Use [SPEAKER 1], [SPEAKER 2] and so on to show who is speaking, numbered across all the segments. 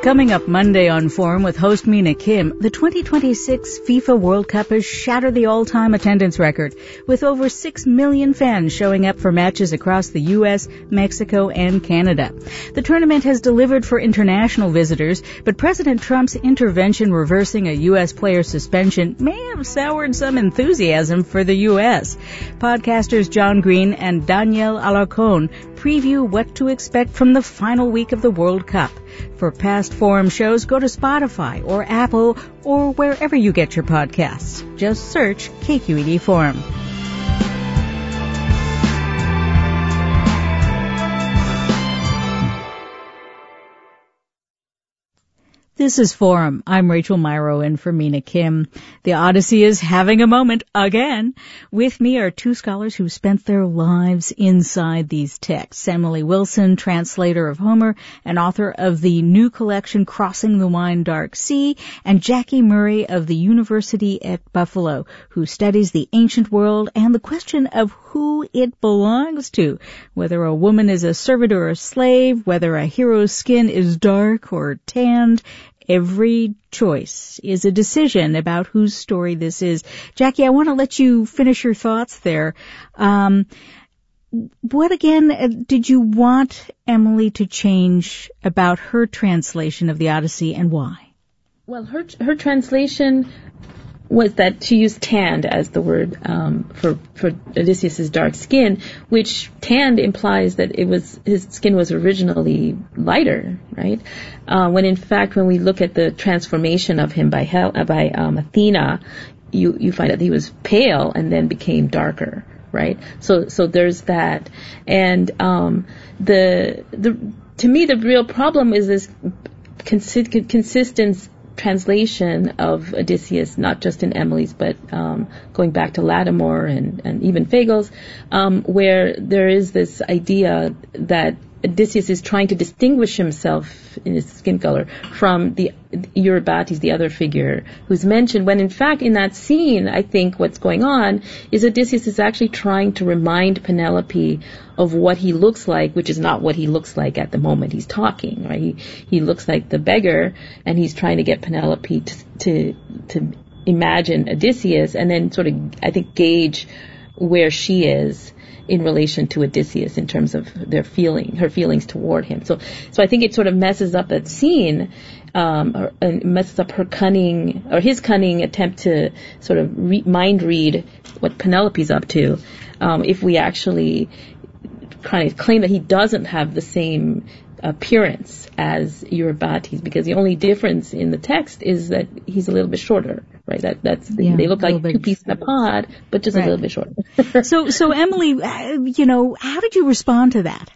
[SPEAKER 1] Coming up Monday on Forum with host Mina Kim, the 2026 FIFA World Cup has shattered the all-time attendance record, with over 6 million fans showing up for matches across the U.S., Mexico, and Canada. The tournament has delivered for international visitors, but President Trump's intervention reversing a U.S. player's suspension may have soured some enthusiasm for the U.S. Podcasters John Green and Danielle Alarcon preview what to expect from the final week of the World Cup. For past Forum shows, go to Spotify or Apple or wherever you get your podcasts. Just search KQED Forum. This is Forum. I'm Rachel Myrow in for Mina Kim. The Odyssey is having a moment again. With me are two scholars who spent their lives inside these texts. Emily Wilson, translator of Homer and author of the new collection Crossing the Wine Dark Sea, and Jackie Murray of the University at Buffalo, who studies the ancient world and the question of who it belongs to, whether a woman is a servant or a slave, whether a hero's skin is dark or tanned. Every choice is a decision about whose story this is. Jackie, I want to let you finish your thoughts there. What again did you want Emily to change about her translation of the Odyssey, and why?
[SPEAKER 2] Well, her translation was that she used tanned as the word for Odysseus's dark skin, which tanned implies that his skin was originally lighter, right? When in fact, when we look at the transformation of him by Athena, you find that he was pale and then became darker, right? So there's that, and to me the real problem is this consistent translation of Odysseus, not just in Emily's, but going back to Lattimore and even Fagel's, where there is this idea that Odysseus is trying to distinguish himself in his skin color from the Eurybates, the other figure who's mentioned, when in fact in that scene, I think what's going on is Odysseus is actually trying to remind Penelope of what he looks like, which is not what he looks like at the moment he's talking, right? He looks like the beggar, and he's trying to get Penelope to imagine Odysseus, and then sort of, I think, gauge where she is in relation to Odysseus in terms of her feelings toward him. So I think it sort of messes up that scene, and messes up her cunning, or his cunning attempt to sort of mind read what Penelope's up to, if we actually kind of claim that he doesn't have the same appearance as Eurybates, because the only difference in the text is that he's a little bit shorter, right? They look like two peas in a pod, but just a little bit shorter.
[SPEAKER 1] So Emily, how did you respond to that?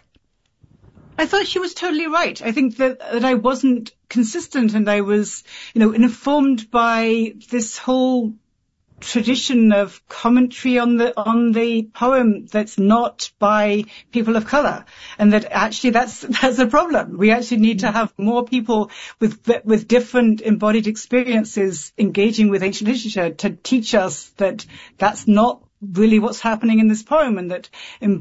[SPEAKER 3] I thought she was totally right. I think that I wasn't consistent, and I was, informed by this whole tradition of commentary on the poem that's not by people of color, and that actually that's a problem. We actually need to have more people with different embodied experiences engaging with ancient literature to teach us that that's not really what's happening in this poem, and that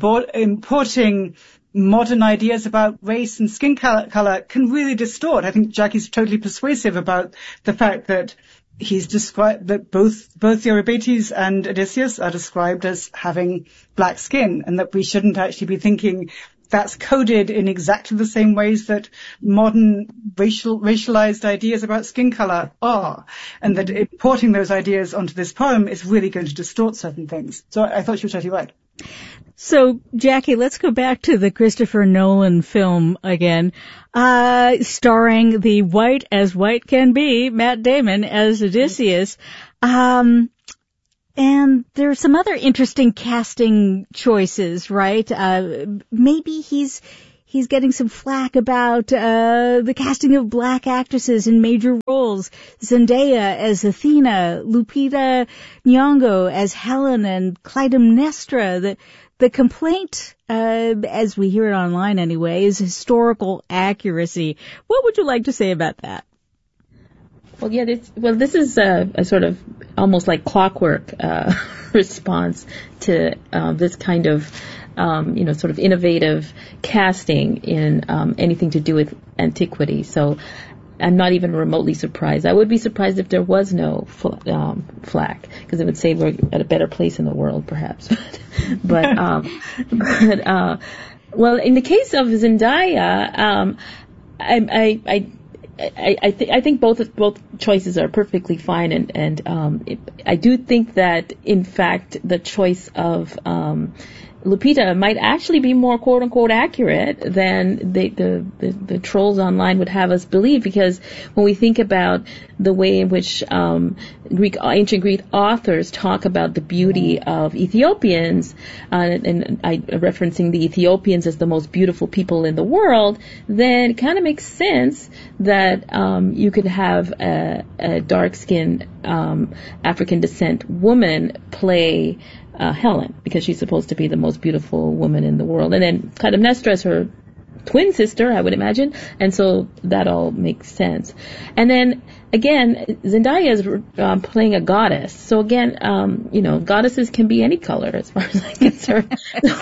[SPEAKER 3] importing modern ideas about race and skin color can really distort. I think Jackie's totally persuasive about the fact that he's described that both Eurybates and Odysseus are described as having black skin, and that we shouldn't actually be thinking that's coded in exactly the same ways that modern racialized ideas about skin color are, and that importing those ideas onto this poem is really going to distort certain things. So I thought she was totally right.
[SPEAKER 1] So, Jackie, let's go back to the Christopher Nolan film again, starring the white as white can be, Matt Damon as Odysseus. And there are some other interesting casting choices, right? Maybe he's getting some flack about the casting of black actresses in major roles. Zendaya as Athena, Lupita Nyong'o as Helen, and Clytemnestra. The complaint, as we hear it online anyway, is historical accuracy. What would you like to say about that?
[SPEAKER 2] Well, this is a sort of almost like clockwork response to this kind of sort of innovative casting in anything to do with antiquity. So I'm not even remotely surprised. I would be surprised if there was no flack, because it would say we're at a better place in the world, perhaps. Well, in the case of Zendaya, I think both choices are perfectly fine, and I do think that in fact the choice of Lupita might actually be more quote unquote accurate than the trolls online would have us believe, because when we think about the way in which ancient Greek authors talk about the beauty of Ethiopians, and I referencing the Ethiopians as the most beautiful people in the world, then it kind of makes sense that you could have a dark-skinned African descent woman play Helen, because she's supposed to be the most beautiful woman in the world. And then Clytemnestra is her twin sister, I would imagine. And so that all makes sense. And then, again, Zendaya is playing a goddess. So again, goddesses can be any color as far as I'm concerned.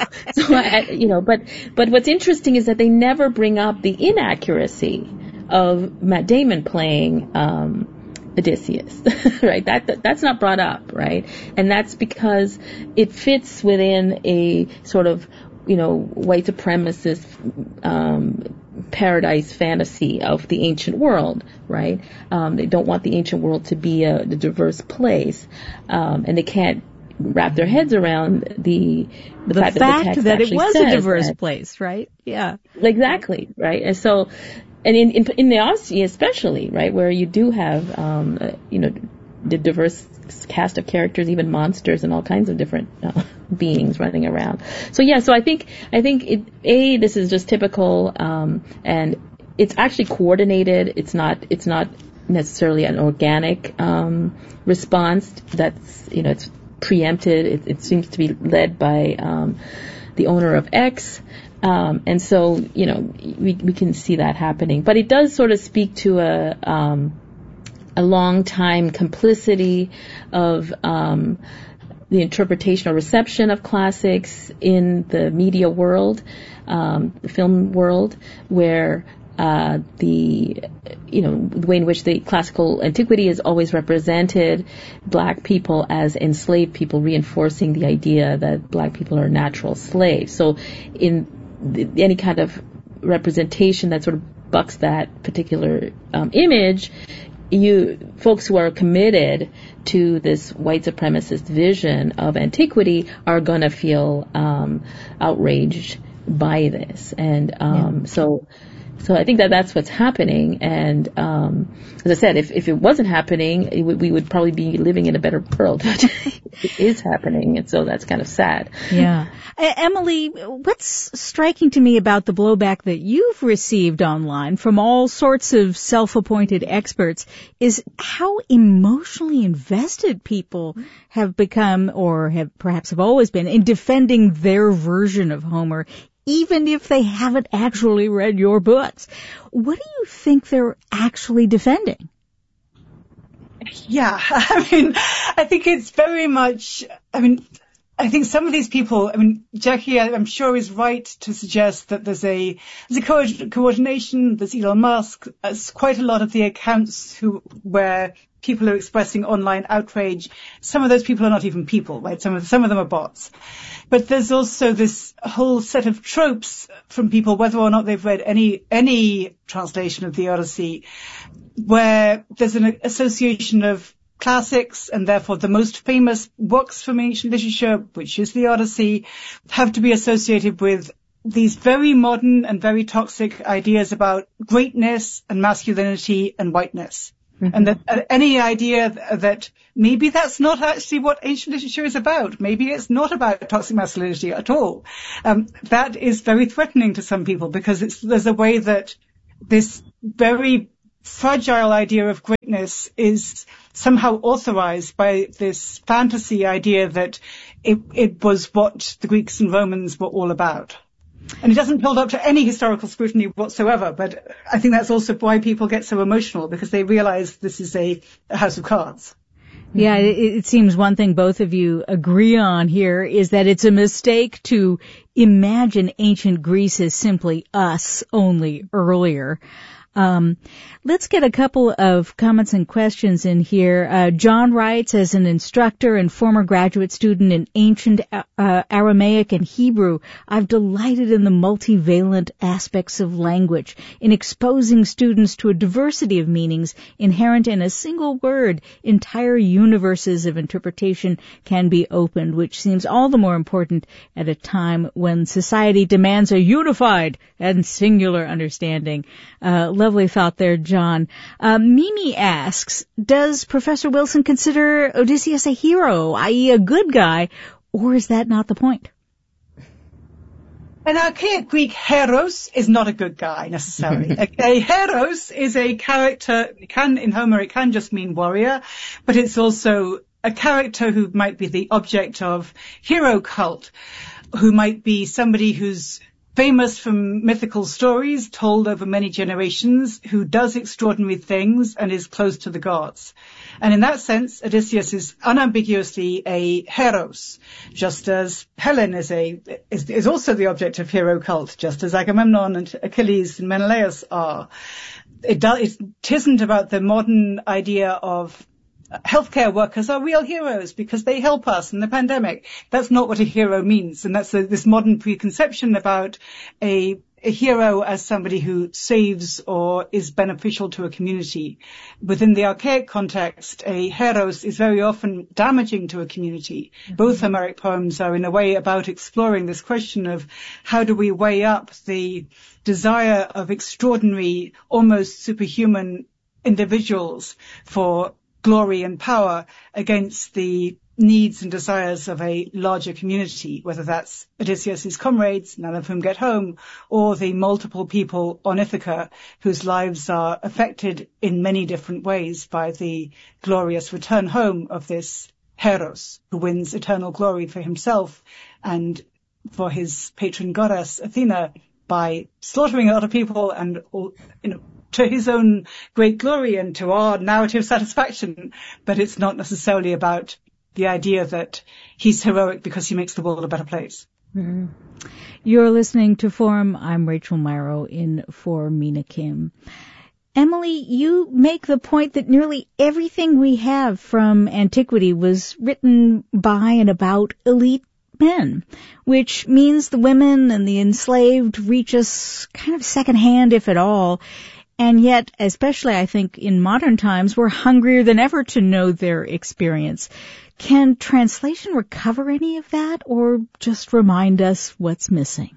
[SPEAKER 2] But what's interesting is that they never bring up the inaccuracy of Matt Damon playing Odysseus, right? That's not brought up, right? And that's because it fits within a sort of, white supremacist paradise fantasy of the ancient world, right? They don't want the ancient world to be a diverse place, and they can't wrap their heads around the fact that it was a diverse
[SPEAKER 1] place, right? Yeah,
[SPEAKER 2] exactly, right? And so. And in the Odyssey especially, right, where you do have, the diverse cast of characters, even monsters and all kinds of different beings running around. So I think this is just typical, and it's actually coordinated. It's not necessarily an organic response. That's it's preempted. It seems to be led by the owner of X. And so, we can see that happening. But it does sort of speak to a long time complicity of the interpretation or reception of classics in the media world, the film world, where the way in which the classical antiquity has always represented black people as enslaved people, reinforcing the idea that black people are natural slaves. So in any kind of representation that sort of bucks that particular image, folks who are committed to this white supremacist vision of antiquity are going to feel outraged by this. And so I think that's what's happening. And as I said, if it wasn't happening, we would probably be living in a better world. But it is happening, and so that's kind of sad.
[SPEAKER 1] Yeah. Emily, what's striking to me about the blowback that you've received online from all sorts of self-appointed experts is how emotionally invested people have become, or have always been, in defending their version of Homer, even if they haven't actually read your books. What do you think they're actually defending?
[SPEAKER 3] Yeah, I think it's very much, I think some of these people, Jackie, I'm sure, is right to suggest that there's a coordination. There's Elon Musk. There's quite a lot of the accounts where people are expressing online outrage. Some of those people are not even people, right? Some of them are bots. But there's also this whole set of tropes from people, whether or not they've read any translation of the Odyssey, where there's an association of classics, and therefore the most famous works from ancient literature, which is the Odyssey, have to be associated with these very modern and very toxic ideas about greatness and masculinity and whiteness. Mm-hmm. And that any idea that maybe that's not actually what ancient literature is about. Maybe it's not about toxic masculinity at all. That is very threatening to some people, because there's a way that this very fragile idea of greatness is somehow authorized by this fantasy idea that it was what the Greeks and Romans were all about. And it doesn't hold up to any historical scrutiny whatsoever, but I think that's also why people get so emotional, because they realize this is a house of cards.
[SPEAKER 1] Yeah, it seems one thing both of you agree on here is that it's a mistake to imagine ancient Greece as simply us, only earlier. Let's get a couple of comments and questions in here. John writes, as an instructor and former graduate student in ancient Aramaic and Hebrew, I've delighted in the multivalent aspects of language, in exposing students to a diversity of meanings inherent in a single word. Entire universes of interpretation can be opened, which seems all the more important at a time when society demands a unified and singular understanding. Lovely thought there, John. Mimi asks, does Professor Wilson consider Odysseus a hero, i.e. a good guy, or is that not the point?
[SPEAKER 3] An archaic Greek heros is not a good guy, necessarily. A heros is a character, in Homer it can just mean warrior, but it's also a character who might be the object of hero cult, who might be somebody who's famous from mythical stories told over many generations, who does extraordinary things and is close to the gods. And in that sense, Odysseus is unambiguously a heros, just as Helen is also the object of hero cult, just as Agamemnon and Achilles and Menelaus are. It isn't about the modern idea of healthcare workers are real heroes because they help us in the pandemic. That's not what a hero means. And that's this modern preconception about a hero as somebody who saves or is beneficial to a community. Within the archaic context, a heros is very often damaging to a community. Mm-hmm. Both Homeric poems are in a way about exploring this question of how do we weigh up the desire of extraordinary, almost superhuman individuals for glory and power against the needs and desires of a larger community, whether that's Odysseus' comrades, none of whom get home, or the multiple people on Ithaca whose lives are affected in many different ways by the glorious return home of this heros, who wins eternal glory for himself and for his patron goddess Athena by slaughtering a lot of people and, to his own great glory and to our narrative satisfaction. But it's not necessarily about the idea that he's heroic because he makes the world a better place.
[SPEAKER 1] Mm-hmm. You're listening to Forum. I'm Rachel Myrow in for Mina Kim. Emily, you make the point that nearly everything we have from antiquity was written by and about elite men, which means the women and the enslaved reach us kind of secondhand, if at all. And yet, especially I think in modern times, we're hungrier than ever to know their experience. Can translation recover any of that or just remind us what's missing?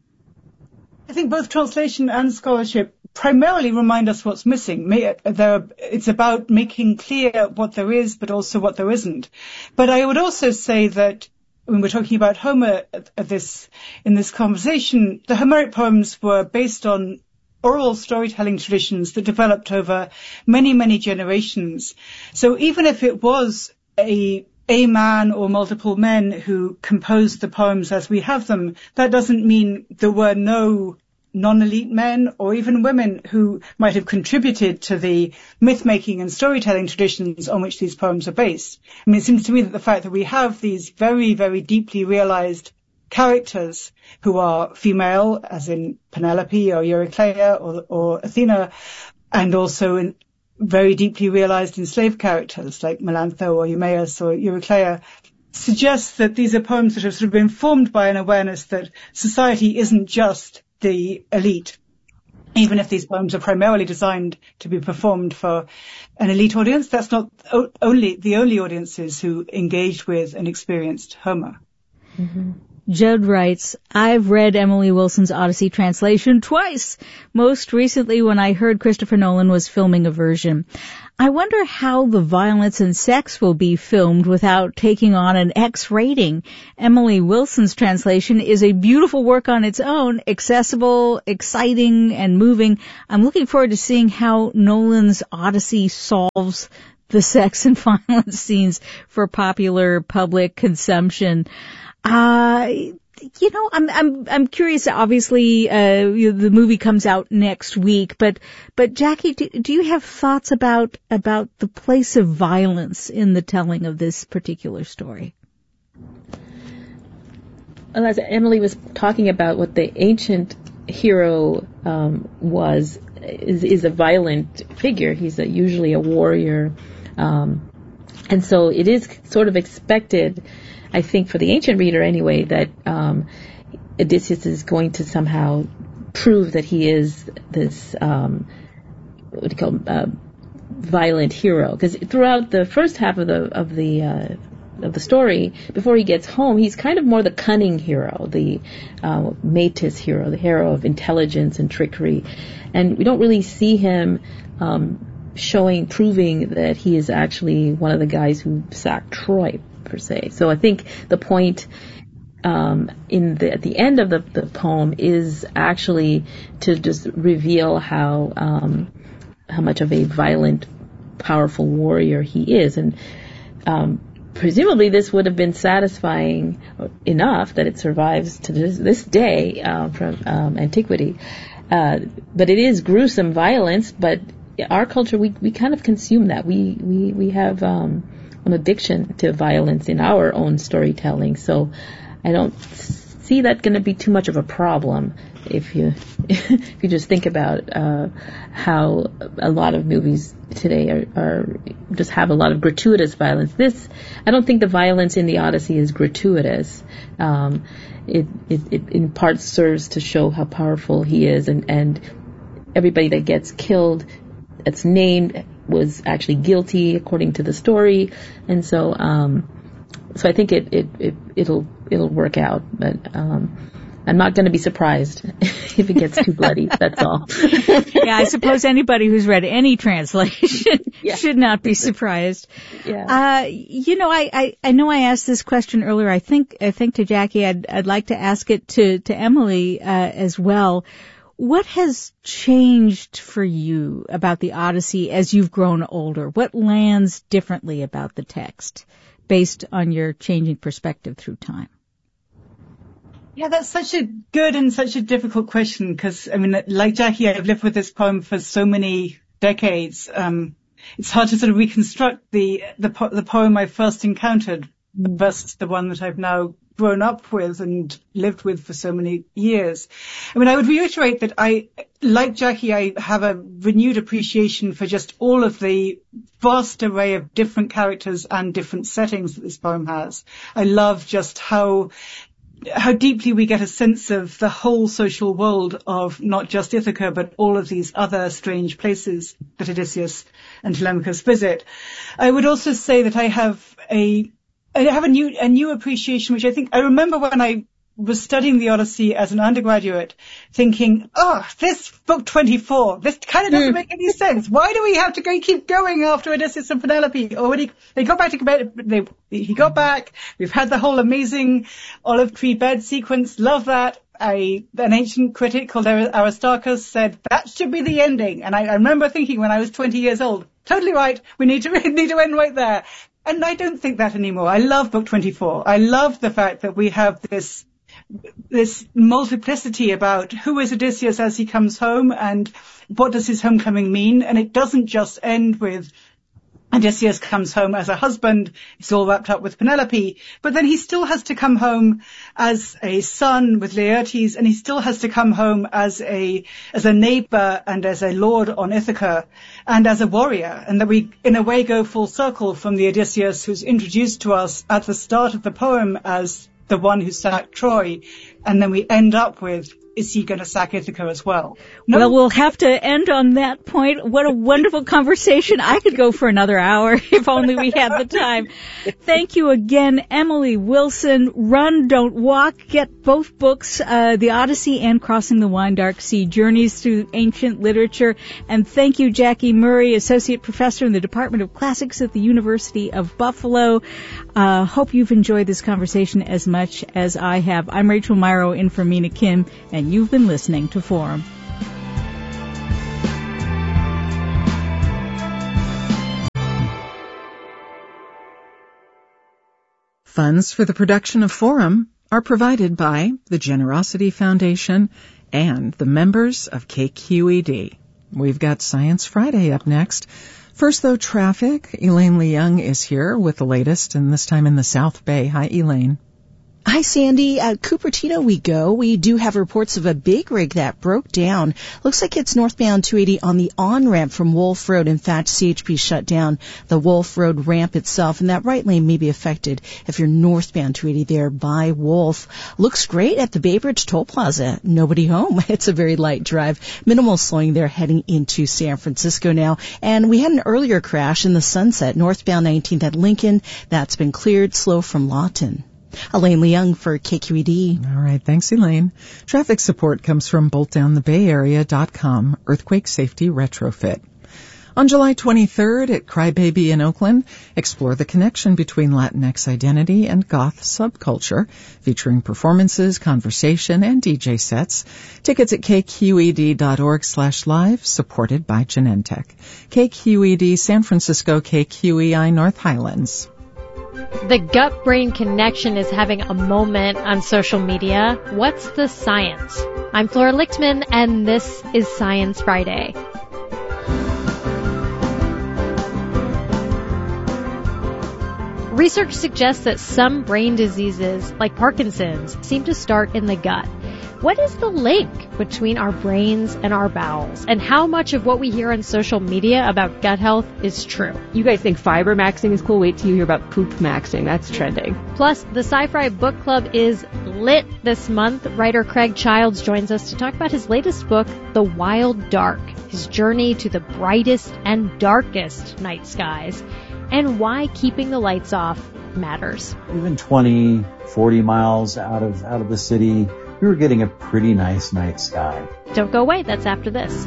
[SPEAKER 3] I think both translation and scholarship primarily remind us what's missing. It's about making clear what there is, but also what there isn't. But I would also say that when we're talking about Homer in this conversation, the Homeric poems were based on oral storytelling traditions that developed over many, many generations. So even if it was a man or multiple men who composed the poems as we have them, that doesn't mean there were no non-elite men or even women who might have contributed to the myth-making and storytelling traditions on which these poems are based. I mean, it seems to me that the fact that we have these very, very deeply realized characters who are female, as in Penelope or Eurycleia or Athena, and also in very deeply realized enslaved characters like Melantho or Eumaeus or Eurycleia, suggests that these are poems that have sort of been formed by an awareness that society isn't just the elite. Even if these poems are primarily designed to be performed for an elite audience, that's not the only audiences who engaged with and experienced Homer.
[SPEAKER 1] Mm-hmm. Judd writes, I've read Emily Wilson's Odyssey translation twice, most recently when I heard Christopher Nolan was filming a version. I wonder how the violence and sex will be filmed without taking on an X rating. Emily Wilson's translation is a beautiful work on its own, accessible, exciting, and moving. I'm looking forward to seeing how Nolan's Odyssey solves the sex and violence scenes for popular public consumption. I'm curious. Obviously, the movie comes out next week, but Jackie, do you have thoughts about the place of violence in the telling of this particular story?
[SPEAKER 2] as Emily was talking about, what the ancient hero is a violent figure. He's usually a warrior. And so it is sort of expected, I think, for the ancient reader anyway, that Odysseus is going to somehow prove that he is this violent hero. Because throughout the first half of the story, before he gets home, he's kind of more the cunning hero, the Metis hero, the hero of intelligence and trickery, and we don't really see him proving that he is actually one of the guys who sacked Troy per se. So I think the point at the end of the poem is actually to just reveal how much of a violent, powerful warrior he is, and presumably this would have been satisfying enough that it survives to this day from antiquity. But it is gruesome violence, but our culture, we kind of consume that. We have an addiction to violence in our own storytelling. So I don't see that going to be too much of a problem if you just think about how a lot of movies today are just have a lot of gratuitous violence. I don't think the violence in the Odyssey is gratuitous. It in part serves to show how powerful he is, and everybody that gets killed that's named was actually guilty according to the story, and so I think it'll work out, but I'm not going to be surprised if it gets too bloody. That's all.
[SPEAKER 1] Yeah, I suppose anybody who's read any translation should not be surprised.
[SPEAKER 2] Yeah.
[SPEAKER 1] I know I asked this question earlier. I think to Jackie, I'd like to ask it to Emily as well. What has changed for you about the Odyssey as you've grown older? What lands differently about the text based on your changing perspective through time?
[SPEAKER 3] Yeah, that's such a good and such a difficult question because, I mean, like Jackie, I've lived with this poem for so many decades. It's hard to sort of reconstruct the poem I first encountered versus the one that I've now grown up with and lived with for so many years. I mean, I would reiterate that like Jackie, I have a renewed appreciation for just all of the vast array of different characters and different settings that this poem has. I love just how deeply we get a sense of the whole social world of not just Ithaca, but all of these other strange places that Odysseus and Telemachus visit. I would also say that I have a new appreciation, which I remember when I was studying the Odyssey as an undergraduate, thinking, this book 24, this kind of doesn't make any sense. Why do we have to keep going after Odysseus and Penelope? Or when they got back to bed, he got back. We've had the whole amazing olive tree bed sequence. Love that. An ancient critic called Aristarchus said that should be the ending. And I remember thinking when I was 20 years old, totally right. We need to end right there. And I don't think that anymore. I love book 24. I love the fact that we have this multiplicity about who is Odysseus as he comes home and what does his homecoming mean. And it doesn't just end with Odysseus comes home as a husband. It's all wrapped up with Penelope. But then he still has to come home as a son with Laertes, and he still has to come home as a neighbor and as a lord on Ithaca and as a warrior. And that we, in a way, go full circle from the Odysseus who's introduced to us at the start of the poem as the one who sacked Troy, and then we end up with, is he going to sack Ithaca as well? No.
[SPEAKER 1] Well, we'll have to end on that point. What a wonderful conversation. I could go for another hour if only we had the time. Thank you again, Emily Wilson. Run, Don't Walk. Get both books, The Odyssey and Crossing the Wine Dark Sea, Journeys Through Ancient Literature. And thank you, Jackie Murray, Associate Professor in the Department of Classics at the University of Buffalo. Hope you've enjoyed this conversation as much as I have. I'm Rachel Myrow in for Mina Kim, and you've been listening to Forum.
[SPEAKER 4] Funds for the production of Forum are provided by the Generosity Foundation and the members of KQED. We've got Science Friday up next. First, though, traffic. Elaine Leung is here with the latest, and this time in the South Bay. Hi, Elaine.
[SPEAKER 5] Hi, Sandy. At Cupertino we go. We do have reports of a big rig that broke down. Looks like it's northbound 280 on the on-ramp from Wolf Road. In fact, CHP shut down the Wolf Road ramp itself, and that right lane may be affected if you're northbound 280 there by Wolf. Looks great at the Bay Bridge Toll Plaza. Nobody home. It's a very light drive. Minimal slowing there heading into San Francisco now. And we had an earlier crash in the Sunset, northbound 19th at Lincoln. That's been cleared. Slow from Lawton. Elaine Leung for KQED.
[SPEAKER 4] All right, thanks, Elaine. Traffic support comes from boltdownthebayarea.com, earthquake safety retrofit. On July 23rd at Crybaby in Oakland, explore the connection between Latinx identity and goth subculture, featuring performances, conversation, and DJ sets. Tickets at kqed.org/live, supported by Genentech. KQED San Francisco, KQEI North Highlands.
[SPEAKER 6] The gut-brain connection is having a moment on social media. What's the science? I'm Flora Lichtman, and this is Science Friday. Research suggests that some brain diseases, like Parkinson's, seem to start in the gut. What is the link between our brains and our bowels? And how much of what we hear on social media about gut health is true?
[SPEAKER 7] You guys think fiber maxing is cool? Wait till you hear about poop maxing. That's trending.
[SPEAKER 6] Plus, the Sci-Fi Book Club is lit this month. Writer Craig Childs joins us to talk about his latest book, The Wild Dark, his journey to the brightest and darkest night skies, and why keeping the lights off matters.
[SPEAKER 8] Even 20, 40 miles out of the city, we were getting a pretty nice night sky.
[SPEAKER 6] Don't go away. That's after this.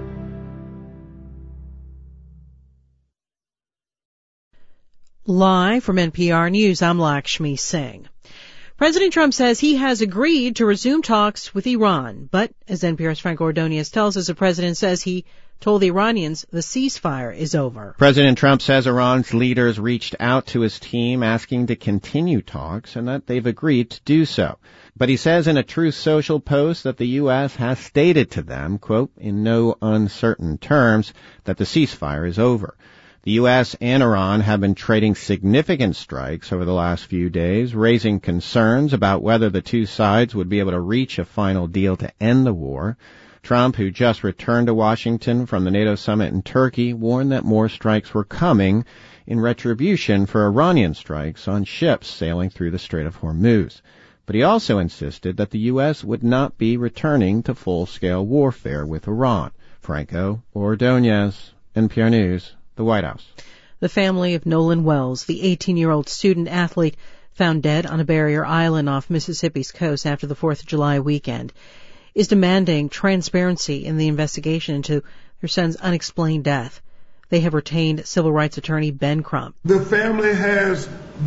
[SPEAKER 9] Live from NPR News, I'm Lakshmi Singh. President Trump says he has agreed to resume talks with Iran, but as NPR's Frank Ordonez tells us, the president says he told the Iranians the ceasefire is over.
[SPEAKER 10] President Trump says Iran's leaders reached out to his team asking to continue talks and that they've agreed to do so. But he says in a Truth Social post that the U.S. has stated to them, quote, in no uncertain terms, that the ceasefire is over. The U.S. and Iran have been trading significant strikes over the last few days, raising concerns about whether the two sides would be able to reach a final deal to end the war. Trump, who just returned to Washington from the NATO summit in Turkey, warned that more strikes were coming in retribution for Iranian strikes on ships sailing through the Strait of Hormuz. But he also insisted that the U.S. would not be returning to full-scale warfare with Iran. Franco Ordonez, NPR News, the White House.
[SPEAKER 9] The family of Nolan Wells, the 18-year-old student-athlete found dead on a barrier island off Mississippi's coast after the 4th of July weekend, is demanding transparency in the investigation into their son's unexplained death. They have retained civil rights attorney Ben Crump.
[SPEAKER 11] The family has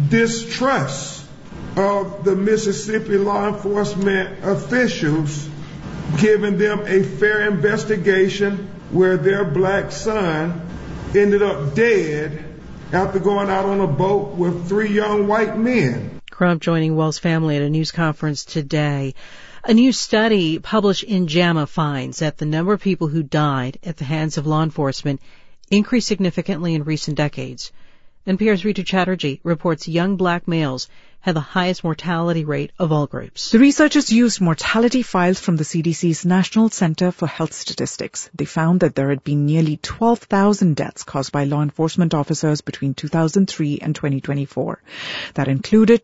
[SPEAKER 11] distrust of the Mississippi law enforcement officials giving them a fair investigation where their black son ended up dead after going out on a boat with 3 young white men.
[SPEAKER 9] Crump joining Wells' family at a news conference today. A new study published in JAMA finds that the number of people who died at the hands of law enforcement increased significantly in recent decades. NPR's Ritu Chatterjee reports young black males had the highest mortality rate of all groups.
[SPEAKER 12] The researchers used mortality files from the CDC's National Center for Health Statistics. They found that there had been nearly 12,000 deaths caused by law enforcement officers between 2003 and 2024. That included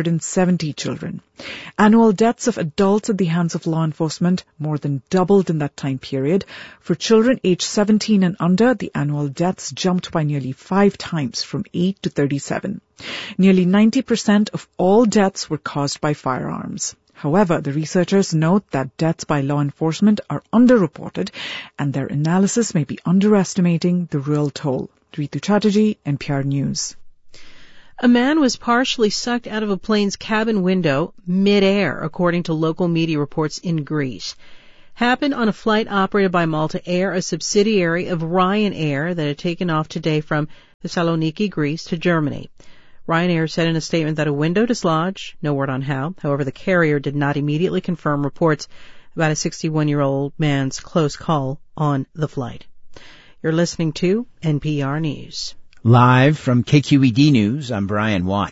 [SPEAKER 12] 270 children. Annual deaths of adults at the hands of law enforcement more than doubled in that time period. For children aged 17 and under, the annual deaths jumped by nearly 5 times, from 8 to 37. Nearly 90% of all deaths were caused by firearms. However, the researchers note that deaths by law enforcement are underreported and their analysis may be underestimating the real toll. Ritu Chatterjee, NPR News.
[SPEAKER 9] A man was partially sucked out of a plane's cabin window mid-air, according to local media reports in Greece. Happened on a flight operated by Malta Air, a subsidiary of Ryanair that had taken off today from Thessaloniki, Greece, to Germany. Ryanair said in a statement that a window dislodged, no word on how. However, the carrier did not immediately confirm reports about a 61-year-old man's close call on the flight. You're listening to NPR News.
[SPEAKER 13] Live from KQED News, I'm Brian Watt.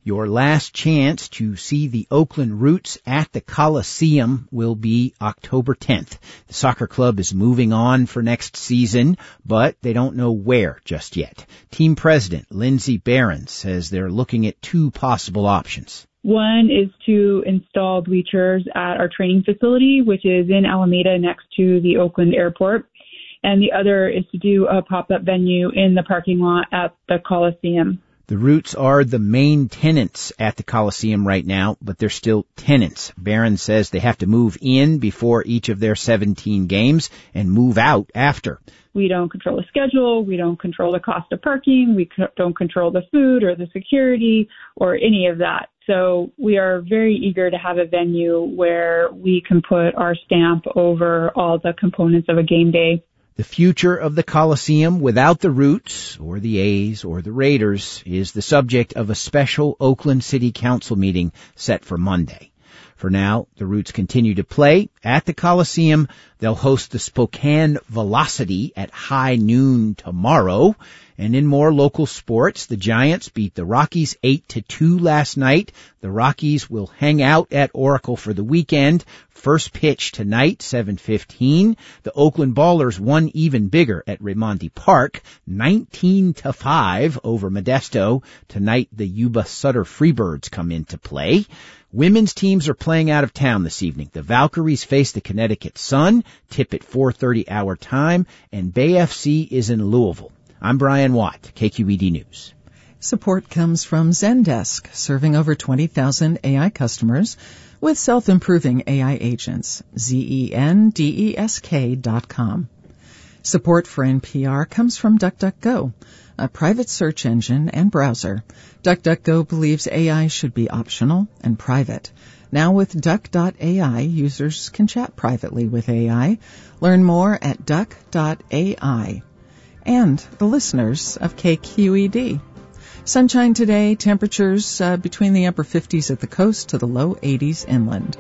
[SPEAKER 13] Your last chance to see the Oakland Roots at the Coliseum will be October 10th. The soccer club is moving on for next season, but they don't know where just yet. Team president Lindsey Barron says they're looking at two possible options.
[SPEAKER 14] One is to install bleachers at our training facility, which is in Alameda next to the Oakland airport. And the other is to do a pop-up venue in the parking lot at the Coliseum.
[SPEAKER 13] The Roots are the main tenants at the Coliseum right now, but they're still tenants. Barron says they have to move in before each of their 17 games and move out after.
[SPEAKER 14] We don't control the schedule. We don't control the cost of parking. We don't control the food or the security or any of that. So we are very eager to have a venue where we can put our stamp over all the components of a game day.
[SPEAKER 13] The future of the Coliseum without the Roots or the A's or the Raiders is the subject of a special Oakland City Council meeting set for Monday. For now, the Roots continue to play at the Coliseum. They'll host the Spokane Velocity at high noon tomorrow. And in more local sports, the Giants beat the Rockies 8-2 last night. The Rockies will hang out at Oracle for the weekend. First pitch tonight, 7:15. The Oakland Ballers won even bigger at Raimondi Park, 19-5 over Modesto. Tonight, the Yuba Sutter Freebirds come into play. Women's teams are playing out of town this evening. The Valkyries face the Connecticut Sun, tip at 4:30 our time, and Bay FC is in Louisville. I'm Brian Watt, KQED News.
[SPEAKER 4] Support comes from Zendesk, serving over 20,000 AI customers with self-improving AI agents. Zendesk.com. Support for NPR comes from DuckDuckGo, a private search engine and browser. DuckDuckGo believes AI should be optional and private. Now with Duck.ai, users can chat privately with AI. Learn more at Duck.ai. And the listeners of KQED. Sunshine today, temperatures between the upper 50s at the coast to the low 80s inland.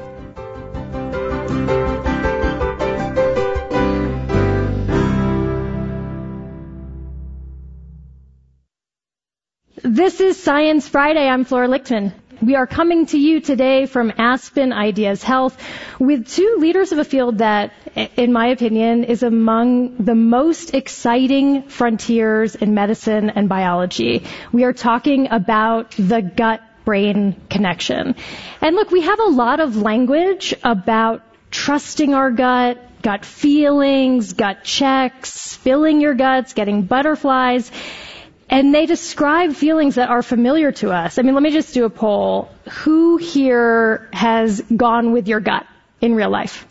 [SPEAKER 6] This is Science Friday. I'm Flora Lichtman. We are coming to you today from Aspen Ideas Health with two leaders of a field that, in my opinion, is among the most exciting frontiers in medicine and biology. We are talking about the gut-brain connection. And look, we have a lot of language about trusting our gut feelings, gut checks, filling your guts, getting butterflies. And they describe feelings that are familiar to us. I mean, let me just do a poll. Who here has gone with your gut in real life?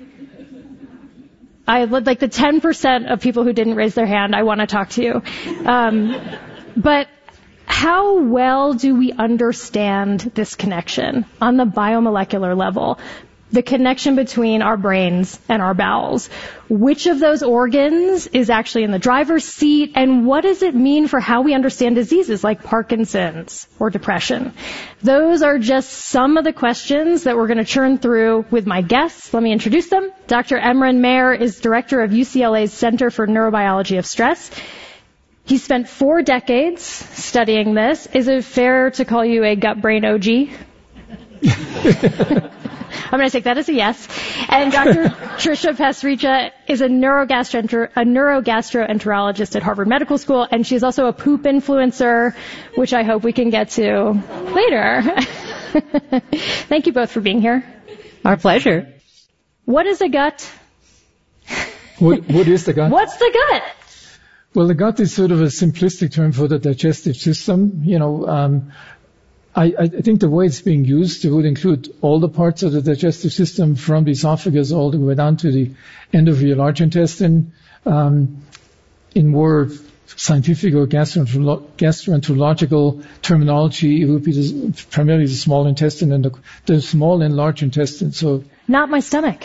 [SPEAKER 6] I would like the 10% of people who didn't raise their hand. I want to talk to you. But how well do we understand this connection on the biomolecular level? The connection between our brains and our bowels. Which of those organs is actually in the driver's seat, and what does it mean for how we understand diseases like Parkinson's or depression? Those are just some of the questions that we're going to churn through with my guests. Let me introduce them. Dr. Emran Meir is director of UCLA's Center for Neurobiology of Stress. He spent 4 decades studying this. Is it fair to call you a gut-brain OG? I'm going to take that as a yes. And Dr. Tricia Pasricha is a neurogastroenterologist at Harvard Medical School, and she's also a poop influencer, which I hope we can get to later. Thank you both for being here.
[SPEAKER 1] Our pleasure.
[SPEAKER 6] What is a gut?
[SPEAKER 15] What is the gut?
[SPEAKER 6] What's the gut?
[SPEAKER 15] Well, the gut is sort of a simplistic term for the digestive system. I think the way it's being used, it would include all the parts of the digestive system from the esophagus all the way down to the end of your large intestine. In more scientific or gastroenterological terminology, it would be primarily the small intestine and the small and large intestine. So
[SPEAKER 6] not my stomach.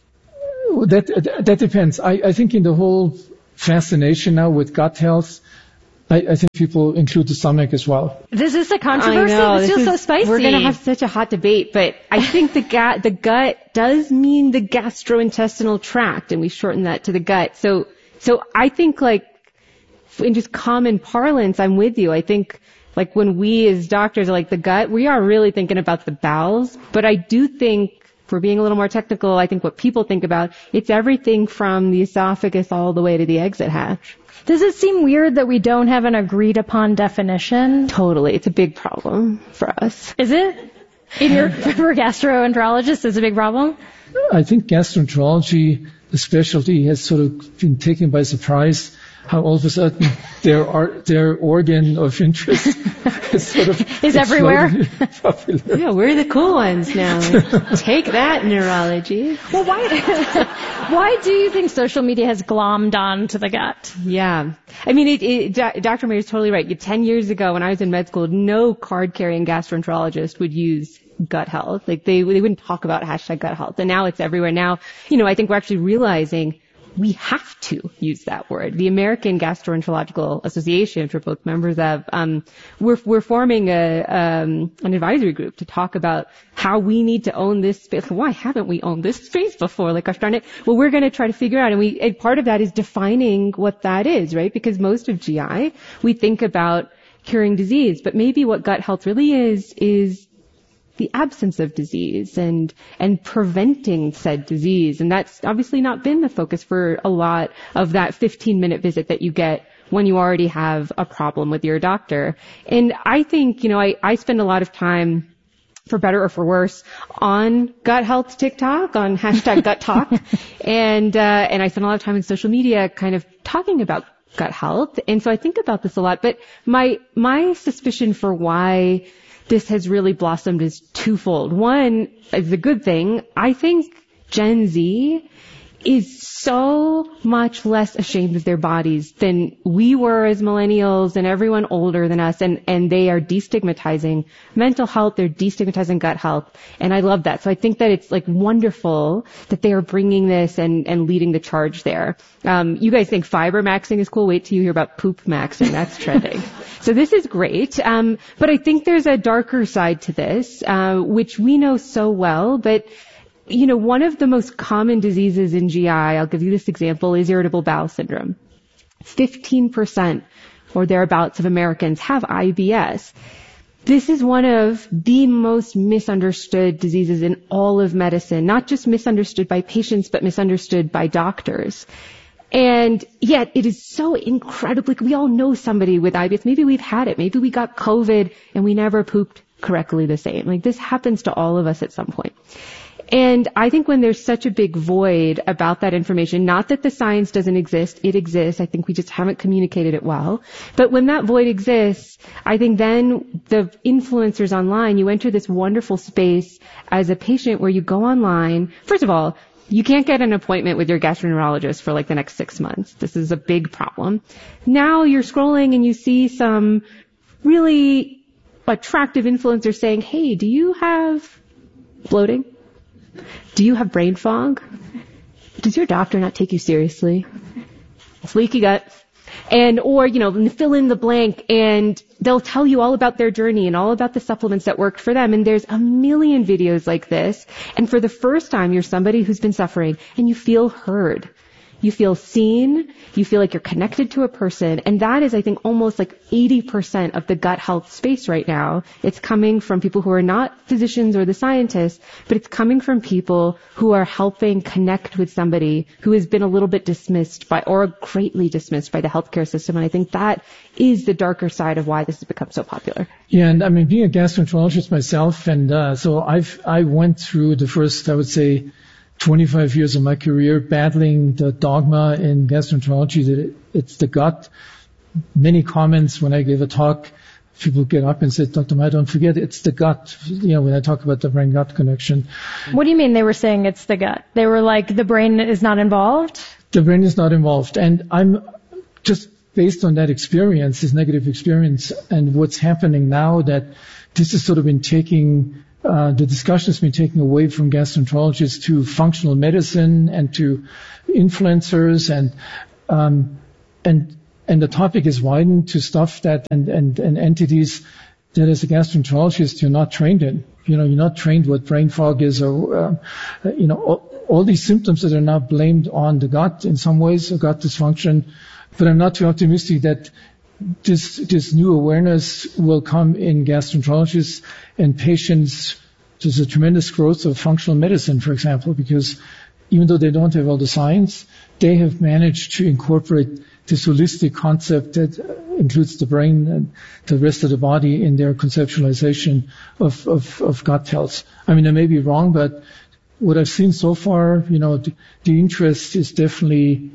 [SPEAKER 15] That depends. I think in the whole fascination now with gut health, I think people include the stomach as well.
[SPEAKER 6] This is a controversy. This feels so spicy.
[SPEAKER 7] We're going to have such a hot debate, but I think the gut does mean the gastrointestinal tract, and we shorten that to the gut. So I think, like, in just common parlance, I'm with you. I think Like when we as doctors are like the gut, we are really thinking about the bowels. But I do think, for being a little more technical, I think what people think about, it's everything from the esophagus all the way to the exit hatch.
[SPEAKER 6] Does it seem weird that we don't have an agreed upon definition?
[SPEAKER 7] Totally. It's a big problem for us.
[SPEAKER 6] Is it? For gastroenterologists, it's a big problem?
[SPEAKER 15] I think gastroenterology, the specialty, has sort of been taken by surprise how all of a sudden their organ of interest is sort of
[SPEAKER 6] is everywhere.
[SPEAKER 15] Popular.
[SPEAKER 7] Yeah, we're the cool ones now. Take that, neurology.
[SPEAKER 6] Well, why do you think social media has glommed on to the gut?
[SPEAKER 7] Yeah. I mean, Dr. Mayer is totally right. 10 years ago when I was in med school, no card-carrying gastroenterologist would use gut health. Like they wouldn't talk about hashtag gut health. And now it's everywhere. Now, I think we're actually realizing we have to use that word. The American Gastroenterological Association, which we're both members of, we're forming an advisory group to talk about how we need to own this space. Why haven't we owned this space before? Like, gosh darn it. Well, we're going to try to figure out, and part of that is defining what that is, right? Because most of GI, we think about curing disease, but maybe what gut health really is the absence of disease and preventing said disease. And that's obviously not been the focus for a lot of that 15-minute visit that you get when you already have a problem with your doctor. And I think, I spend a lot of time, for better or for worse, on gut health TikTok, on hashtag gut talk. And I spend a lot of time in social media kind of talking about gut health. And so I think about this a lot. But my suspicion for why this has really blossomed is twofold. One is a good thing. I think Gen Z is so much less ashamed of their bodies than we were as millennials and everyone older than us, and they are destigmatizing mental health, they're destigmatizing gut health, and I love that. So I think that it's like wonderful that they are bringing this and leading the charge there. You guys think fiber maxing is cool? Wait till you hear about poop maxing. That's trending. So this is great. But I think there's a darker side to this, which we know so well, but one of the most common diseases in GI, I'll give you this example, is irritable bowel syndrome. 15% or thereabouts of Americans have IBS. This is one of the most misunderstood diseases in all of medicine, not just misunderstood by patients, but misunderstood by doctors. And yet it is so incredibly, we all know somebody with IBS. Maybe we've had it. Maybe we got COVID and we never pooped correctly the same. Like this happens to all of us at some point. And I think when there's such a big void about that information, not that the science doesn't exist, it exists. I think we just haven't communicated it well. But when that void exists, I think then the influencers online, you enter this wonderful space as a patient where you go online. First of all, you can't get an appointment with your gastroenterologist for like the next 6 months. This is a big problem. Now you're scrolling and you see some really attractive influencers saying, hey, do you have bloating? Do you have brain fog? Does your doctor not take you seriously? Leaky gut. Or fill in the blank, and they'll tell you all about their journey and all about the supplements that worked for them. And there's a million videos like this. And for the first time, you're somebody who's been suffering and you feel heard. You feel seen. You feel like you're connected to a person. And that is, I think, almost like 80% of the gut health space right now. It's coming from people who are not physicians or the scientists, but it's coming from people who are helping connect with somebody who has been a little bit dismissed or greatly dismissed by the healthcare system. And I think that is the darker side of why this has become so popular.
[SPEAKER 15] Yeah, and being a gastroenterologist myself, and so I went through the first, I would say, 25 years of my career battling the dogma in gastroenterology that it's the gut. Many comments when I gave a talk, people get up and said, Dr. Meyer, don't forget, it's the gut, when I talk about the brain-gut connection.
[SPEAKER 6] What do you mean they were saying it's the gut? They were like, the brain is not involved?
[SPEAKER 15] The brain is not involved. And I'm just based on that experience, this negative experience, and what's happening now, that this has sort of been taking the discussion has been taken away from gastroenterologists to functional medicine and to influencers, and the topic is widened to stuff that and entities that as a gastroenterologist you're not trained in. You're not trained what brain fog is, or all these symptoms that are now blamed on the gut in some ways, or gut dysfunction. But I'm not too optimistic that this new awareness will come in gastroenterologists and patients. There's a tremendous growth of functional medicine, for example, because even though they don't have all the science, they have managed to incorporate this holistic concept that includes the brain and the rest of the body in their conceptualization of gut health. I mean, I may be wrong, but what I've seen so far, the interest is definitely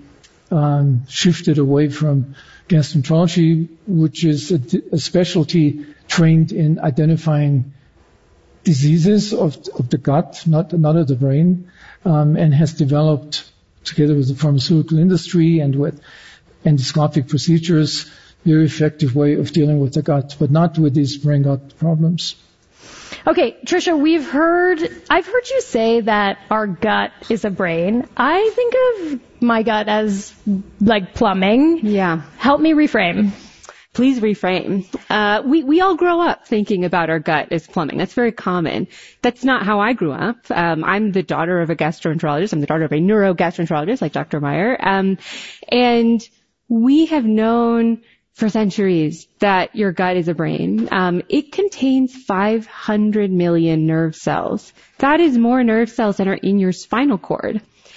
[SPEAKER 15] shifted away from gastroenterology, which is a specialty trained in identifying diseases of the gut, not of the brain, and has developed, together with the pharmaceutical industry and with endoscopic procedures, very effective way of dealing with the gut, but not with these brain-gut problems.
[SPEAKER 6] Okay, Tricia, I've heard you say that our gut is a brain. I think of my gut as like plumbing.
[SPEAKER 7] Yeah.
[SPEAKER 6] Help me reframe.
[SPEAKER 7] Please reframe. We all grow up thinking about our gut as plumbing. That's very common. That's not how I grew up. I'm the daughter of a gastroenterologist. I'm the daughter of a neurogastroenterologist like Dr. Meyer. And we have known for centuries that your gut is a brain. It contains 500 million nerve cells. That is more nerve cells than are in your spinal cord.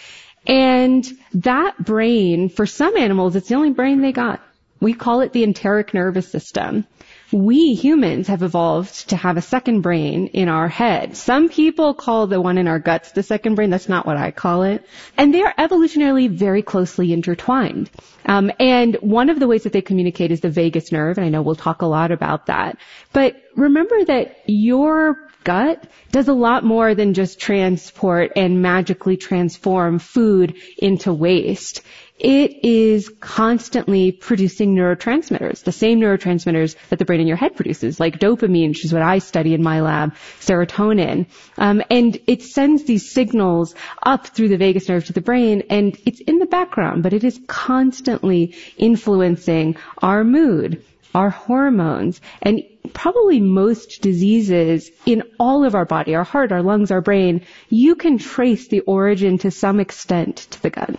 [SPEAKER 7] And that brain, for some animals, it's the only brain they got. We call it the enteric nervous system. We humans have evolved to have a second brain in our head. Some people call the one in our guts the second brain. That's not what I call it. And they are evolutionarily very closely intertwined. And one of the ways that they communicate is the vagus nerve, and I know we'll talk a lot about that. But remember that your gut does a lot more than just transport and magically transform food into waste. It is constantly producing neurotransmitters, the same neurotransmitters that the brain in your head produces, like dopamine, which is what I study in my lab, serotonin. And it sends these signals up through the vagus nerve to the brain, and it's in the background, but it is constantly influencing our mood, our hormones, and probably most diseases in all of our body, our heart, our lungs, our brain, you can trace the origin to some extent to the gut.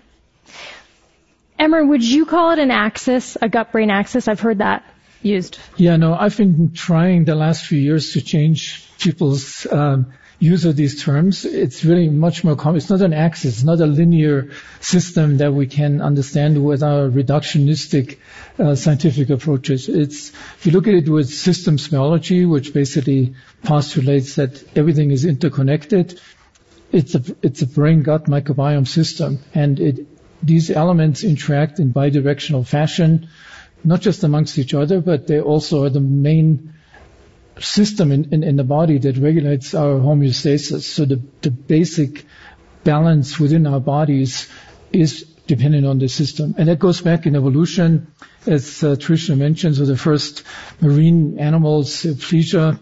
[SPEAKER 6] Emmer, would you call it an axis, a gut-brain axis? I've heard that used.
[SPEAKER 15] Yeah, no, I've been trying the last few years to change people's use of these terms. It's really much more common. It's not an axis. It's not a linear system that we can understand with our reductionistic scientific approaches. If you look at it with systems biology, which basically postulates that everything is interconnected, it's a brain-gut microbiome system, and these elements interact in bidirectional fashion, not just amongst each other, but they also are the main system in the body that regulates our homeostasis. So the basic balance within our bodies is dependent on the system. And that goes back in evolution, as Tricia mentioned. So the first marine animals, Aplysia,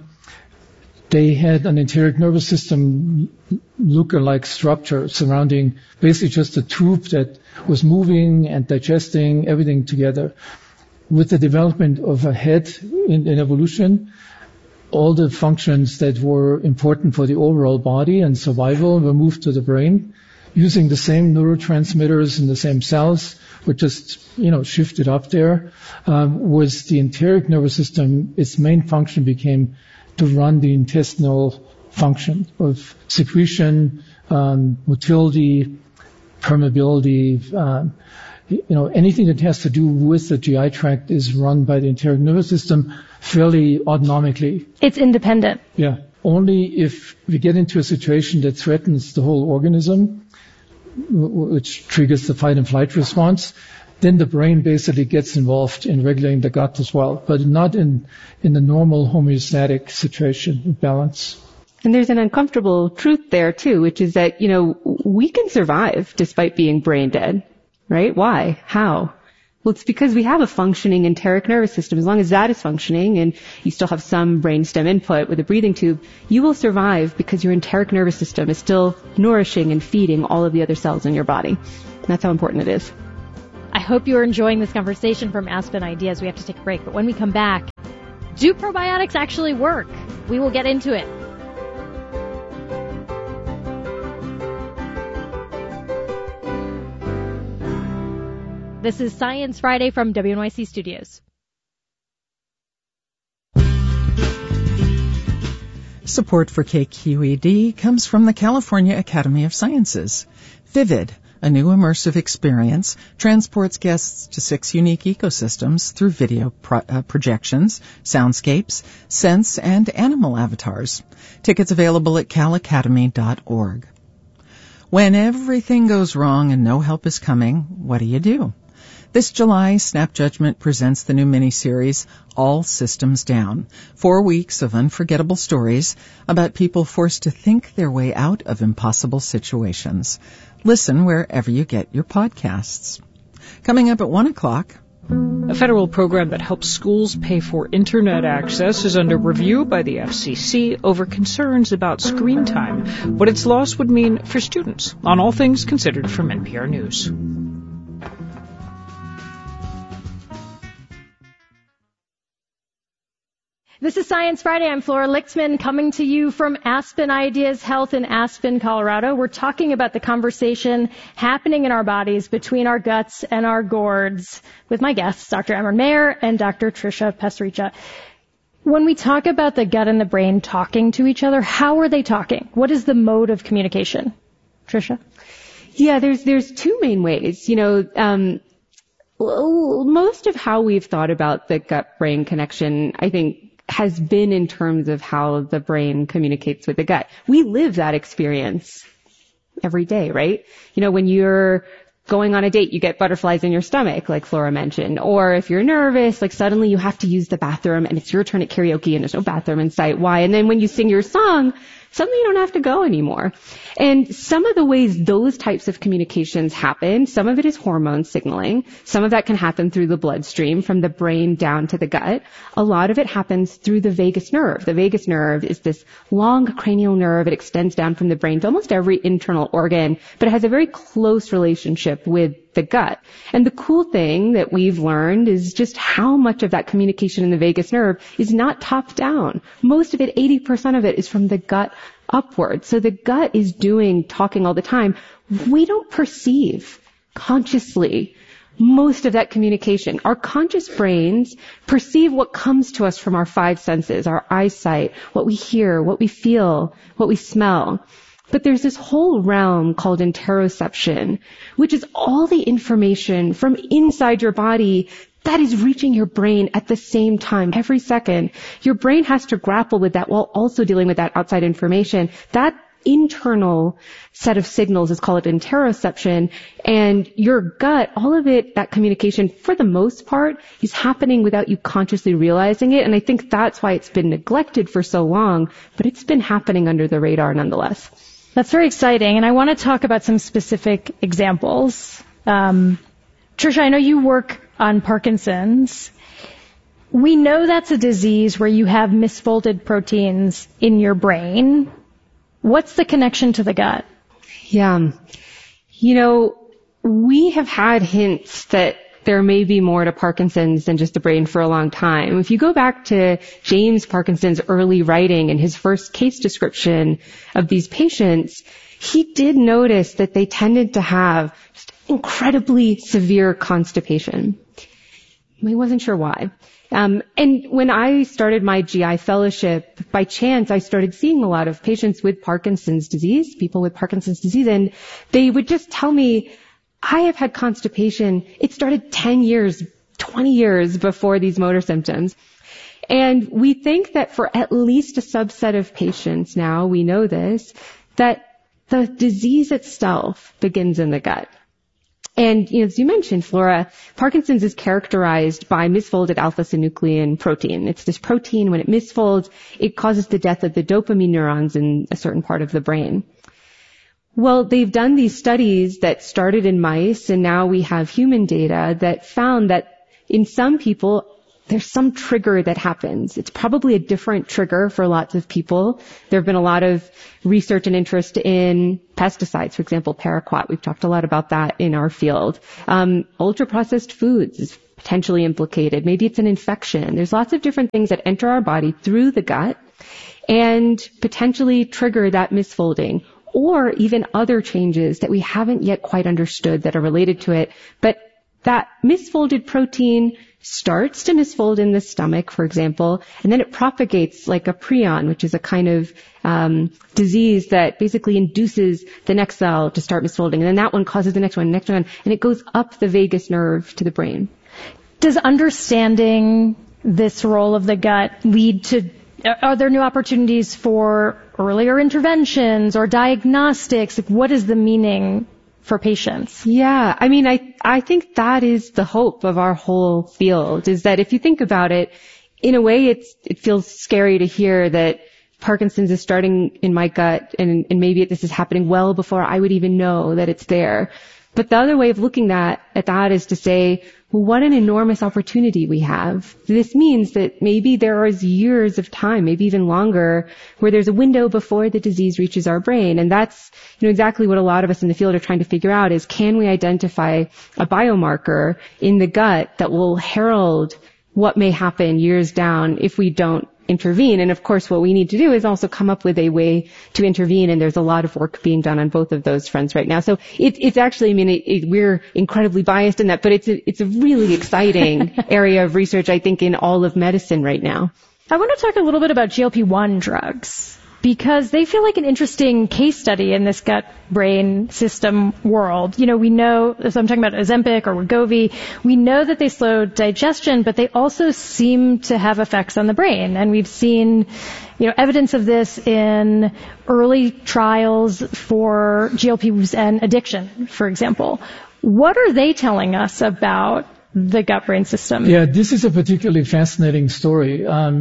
[SPEAKER 15] they had an enteric nervous system lookalike structure surrounding basically just a tube that was moving and digesting everything together. With the development of a head in evolution, all the functions that were important for the overall body and survival were moved to the brain. Using the same neurotransmitters in the same cells, were just, shifted up there. Was the enteric nervous system, its main function became to run the intestinal function of secretion, motility, permeability, anything that has to do with the GI tract is run by the enteric nervous system fairly autonomically.
[SPEAKER 6] It's independent.
[SPEAKER 15] Yeah. Only if we get into a situation that threatens the whole organism, which triggers the fight and flight response, then the brain basically gets involved in regulating the gut as well, but not in the normal homeostatic situation of balance.
[SPEAKER 7] And there's an uncomfortable truth there too, which is that, we can survive despite being brain dead, right? Why? How? Well, it's because we have a functioning enteric nervous system. As long as that is functioning and you still have some brainstem input with a breathing tube, you will survive because your enteric nervous system is still nourishing and feeding all of the other cells in your body. And that's how important it is.
[SPEAKER 6] I hope you're enjoying this conversation from Aspen Ideas. We have to take a break, but when we come back, do probiotics actually work? We will get into it. This is Science Friday from WNYC Studios.
[SPEAKER 4] Support for KQED comes from the California Academy of Sciences. Vivid, a new immersive experience, transports guests to 6 unique ecosystems through video projections, soundscapes, sense, and animal avatars. Tickets available at calacademy.org. When everything goes wrong and no help is coming, what do? This July, Snap Judgment presents the new miniseries, All Systems Down, 4 weeks of unforgettable stories about people forced to think their way out of impossible situations. Listen wherever you get your podcasts. Coming up at 1 o'clock...
[SPEAKER 16] A federal program that helps schools pay for internet access is under review by the FCC over concerns about screen time, what its loss would mean for students. On All Things Considered from NPR News.
[SPEAKER 6] This is Science Friday. I'm Flora Lixman coming to you from Aspen Ideas Health in Aspen, Colorado. We're talking about the conversation happening in our bodies between our guts and our gourds with my guests, Dr. Emmer Mayer and Dr. Tricia Pasricha. When we talk about the gut and the brain talking to each other, how are they talking? What is the mode of communication? Tricia?
[SPEAKER 7] Yeah, there's 2 main ways. Most of how we've thought about the gut-brain connection, I think, has been in terms of how the brain communicates with the gut. We live that experience every day, right? When you're going on a date, you get butterflies in your stomach, like Flora mentioned. Or if you're nervous, like suddenly you have to use the bathroom and it's your turn at karaoke and there's no bathroom in sight. Why? And then when you sing your song, suddenly you don't have to go anymore. And some of the ways those types of communications happen, some of it is hormone signaling. Some of that can happen through the bloodstream from the brain down to the gut. A lot of it happens through the vagus nerve. The vagus nerve is this long cranial nerve. It extends down from the brain to almost every internal organ, but it has a very close relationship with the gut. And the cool thing that we've learned is just how much of that communication in the vagus nerve is not top down. Most of it, 80% of it, is from the gut upward. So the gut is doing talking all the time. We don't perceive consciously most of that communication. Our conscious brains perceive what comes to us from our 5 senses, our eyesight, what we hear, what we feel, what we smell. But there's this whole realm called interoception, which is all the information from inside your body that is reaching your brain at the same time. Every second, your brain has to grapple with that while also dealing with that outside information. That internal set of signals is called interoception, and your gut, all of it, that communication, for the most part, is happening without you consciously realizing it, and I think that's why it's been neglected for so long, but it's been happening under the radar nonetheless.
[SPEAKER 6] That's very exciting, and I want to talk about some specific examples. Tricia, I know you work on Parkinson's. We know that's a disease where you have misfolded proteins in your brain. What's the connection to the gut?
[SPEAKER 7] Yeah. We have had hints that there may be more to Parkinson's than just the brain for a long time. If you go back to James Parkinson's early writing and his first case description of these patients, he did notice that they tended to have just incredibly severe constipation. He wasn't sure why. And when I started my GI fellowship, by chance, I started seeing a lot of patients with Parkinson's disease, people with Parkinson's disease, and they would just tell me, I have had constipation. It started 10 years, 20 years before these motor symptoms. And we think that for at least a subset of patients now, we know this, that the disease itself begins in the gut. And, as you mentioned, Flora, Parkinson's is characterized by misfolded alpha-synuclein protein. It's this protein, when it misfolds, it causes the death of the dopamine neurons in a certain part of the brain. Well, they've done these studies that started in mice, and now we have human data that found that in some people, there's some trigger that happens. It's probably a different trigger for lots of people. There have been a lot of research and interest in pesticides, for example, paraquat. We've talked a lot about that in our field. Ultra-processed foods is potentially implicated. Maybe it's an infection. There's lots of different things that enter our body through the gut and potentially trigger that misfolding, or even other changes that we haven't yet quite understood that are related to it. But that misfolded protein starts to misfold in the stomach, for example, and then it propagates like a prion, which is a kind of disease that basically induces the next cell to start misfolding, and then that one causes the next one, and it goes up the vagus nerve to the brain.
[SPEAKER 6] Does understanding this role of the gut lead to, are there new opportunities for earlier interventions or diagnostics? Like, what is the meaning for patients?
[SPEAKER 7] Yeah, I mean, I think that is the hope of our whole field, is that if you think about it, in a way it feels scary to hear that Parkinson's is starting in my gut and maybe this is happening well before I would even know that it's there. But the other way of looking at that is to say, well, what an enormous opportunity we have. This means that maybe there is years of time, maybe even longer, where there's a window before the disease reaches our brain. And that's, exactly what a lot of us in the field are trying to figure out is, can we identify a biomarker in the gut that will herald what may happen years down if we don't intervene? And of course, what we need to do is also come up with a way to intervene, and there's a lot of work being done on both of those fronts right now. So it's actually, we're incredibly biased in that, but it's a really exciting area of research, I think, in all of medicine right now.
[SPEAKER 6] I want to talk a little bit about GLP-1 drugs, because they feel like an interesting case study in this gut-brain system world. We know, so I'm talking about Ozempic or Wegovy, we know that they slow digestion, but they also seem to have effects on the brain. And we've seen, evidence of this in early trials for GLPs and addiction, for example. What are they telling us about the gut-brain system?
[SPEAKER 15] Yeah, this is a particularly fascinating story.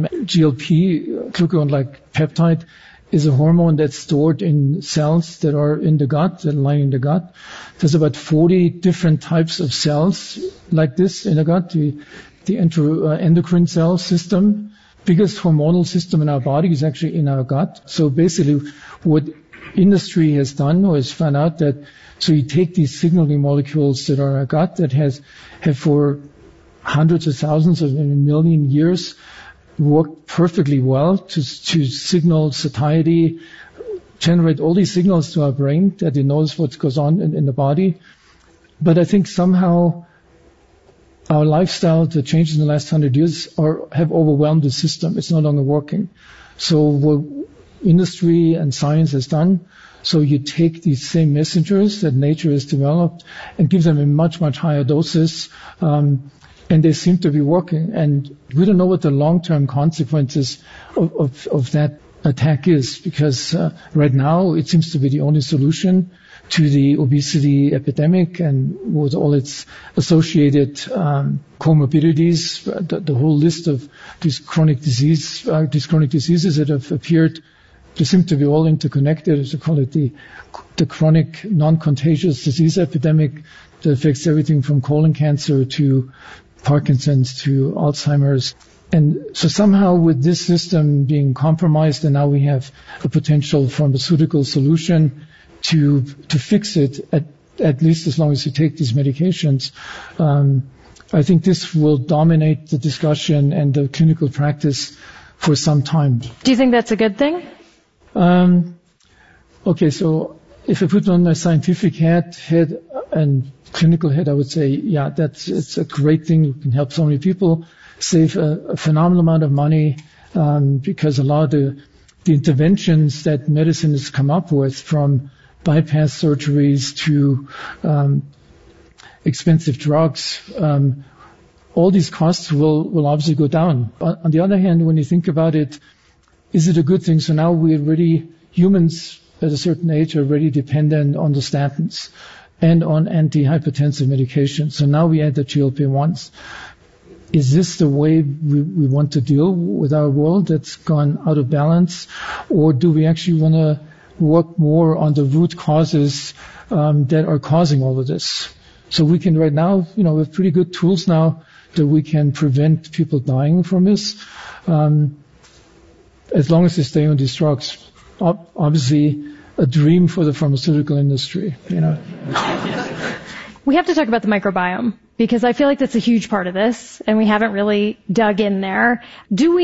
[SPEAKER 15] GLP, glucagon-like peptide, is a hormone that's stored in cells that are in the gut, that lie in the gut. There's about 40 different types of cells like this in the gut. The endocrine cell system, biggest hormonal system in our body, is actually in our gut. So basically, what industry has done or has found out that, so you take these signaling molecules that are in our gut that have for hundreds of thousands of maybe a million years worked perfectly well to signal satiety, generate all these signals to our brain that it knows what goes on in the body. But I think somehow our lifestyle, the changes in the last 100 years have overwhelmed the system. It's no longer working. So what industry and science has done, so you take these same messengers that nature has developed and give them in much, much higher doses, and they seem to be working. And we don't know what the long-term consequences of that attack is, because right now it seems to be the only solution to the obesity epidemic and with all its associated comorbidities, the whole list of these chronic diseases that have appeared. They seem to be all interconnected, as we call it, the chronic non-contagious disease epidemic that affects everything from colon cancer to Parkinson's to Alzheimer's. And so somehow with this system being compromised, and now we have a potential pharmaceutical solution to fix it, at least as long as you take these medications, I think this will dominate the discussion and the clinical practice for some time.
[SPEAKER 6] Do you think that's a good thing?
[SPEAKER 15] Okay, so if I put on my scientific head and clinical head, I would say, yeah, it's a great thing. You can help so many people, save a phenomenal amount of money, because a lot of the interventions that medicine has come up with, from bypass surgeries to expensive drugs, all these costs will obviously go down. On the other hand, when you think about it, is it a good thing? So now humans at a certain age are already dependent on the statins and on antihypertensive medication. So now we add the GLP-1s. Is this the way we want to deal with our world that's gone out of balance? Or do we actually want to work more on the root causes that are causing all of this? So we can right now, we have pretty good tools now that we can prevent people dying from this, as long as they stay on these drugs. Obviously, a dream for the pharmaceutical industry,
[SPEAKER 6] We have to talk about the microbiome, because I feel like that's a huge part of this, and we haven't really dug in there. Do we